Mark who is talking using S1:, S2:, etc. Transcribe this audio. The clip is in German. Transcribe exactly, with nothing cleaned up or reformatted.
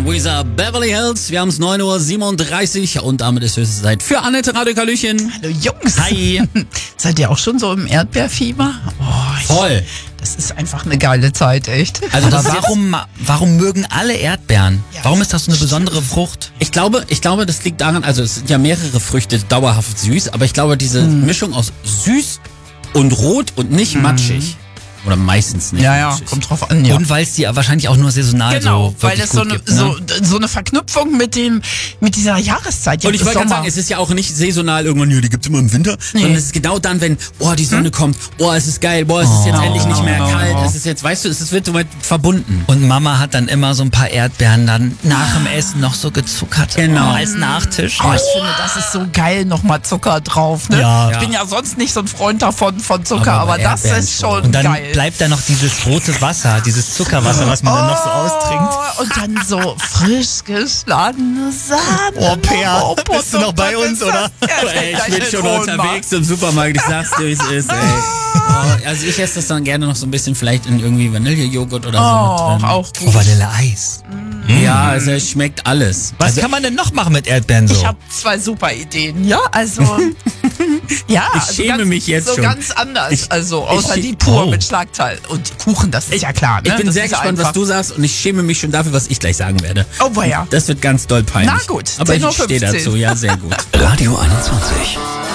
S1: Weezer, Beverly Hills. Wir haben es neun Uhr siebenunddreißig und damit ist höchste Zeit für Annette Radiokalüchen.
S2: Hallo Jungs.
S1: Hi.
S2: Seid ihr auch schon so im Erdbeerfieber? Oh, ich,
S1: Voll.
S2: Das ist einfach eine geile Zeit, echt.
S1: Also das
S3: Aber
S1: ist
S3: warum, ma- warum mögen alle Erdbeeren?
S2: Ja,
S3: Warum ist das so eine besondere Frucht?
S1: Ich glaube, ich glaube, das liegt daran, also es sind ja mehrere Früchte dauerhaft süß, aber ich glaube, diese Mischung aus süß und rot und nicht matschig. Oder meistens nicht
S2: Ja, ja,
S1: matschig.
S2: kommt drauf an, ja.
S3: Und weil es die wahrscheinlich auch nur saisonal
S2: Genau,
S3: so
S2: weil
S3: wirklich
S2: es so
S3: gut
S2: eine,
S3: gibt, ne?
S2: so, so eine Verknüpfung mit dem, mit dieser Jahreszeit.
S1: Und ich
S2: Jetzt
S1: wollte
S2: ist
S1: gerade
S2: Sommer.
S1: sagen, es ist ja auch nicht saisonal irgendwann, ja, die gibt's immer im Winter, sondern es ist genau dann, wenn, oh, die Sonne kommt, oh, es ist geil, boah, es ist jetzt endlich nicht mehr
S2: oh,
S1: kalt,
S2: oh.
S1: es ist jetzt, weißt du, es ist- wird so weit verbunden.
S3: Und Mama hat dann immer so ein paar Erdbeeren dann nach dem Essen noch so gezuckert.
S1: Genau.
S3: Oh, als Nachtisch.
S2: Oh, ich finde, das ist so geil, nochmal Zucker drauf. Ne?
S3: Ja.
S2: Ich bin ja sonst nicht so ein Freund davon von Zucker,
S1: Aber
S2: aber,
S1: bei
S2: das
S1: Erdbeeren
S2: ist schon
S3: Und dann
S2: geil.
S3: bleibt da noch dieses rote Wasser, dieses Zuckerwasser, was man dann noch so austrinkt.
S2: Oh, und dann so frisch geschlagene Sahne.
S3: Oh, Peer,
S2: Oh,
S3: bist du noch bei
S2: was
S3: uns,
S2: ist
S3: oder?
S2: das? Ja,
S1: Ey, ich
S2: gleich
S1: bin
S2: in
S1: schon
S2: Ohnmacht.
S1: unterwegs im Supermarkt, ich sag's dir, wie es ist, ey. Oh, also ich esse das dann gerne noch so ein bisschen vielleicht in irgendwie Vanillejoghurt oder so
S2: Oh,
S1: mit drin.
S2: auch
S3: Oh,
S2: gut.
S3: Vanilleeis.
S1: Ja, also es schmeckt alles.
S3: Was
S1: Also,
S3: kann man denn noch machen mit Erdbeeren so?
S2: Ich habe zwei super Ideen, ja, also ja,
S1: Ich
S2: also
S1: schäme
S2: ganz,
S1: mich jetzt
S2: so
S1: schon.
S2: ganz anders,
S1: Ich-
S2: also außer
S1: ich-
S2: die pur
S3: oh.
S2: mit Schlagteil und Kuchen, das ist ja klar. Ne?
S1: ich bin
S2: das
S1: sehr
S2: ist
S1: gespannt,
S2: einfach.
S1: was du sagst und ich schäme mich schon dafür, was ich gleich sagen werde.
S2: Oh, boah, ja.
S1: Das wird ganz doll peinlich.
S2: Na gut,
S1: aber
S2: zehn Uhr
S1: ich stehe
S2: fünfzehn.
S1: dazu, ja, sehr gut.
S4: Radio einundzwanzig.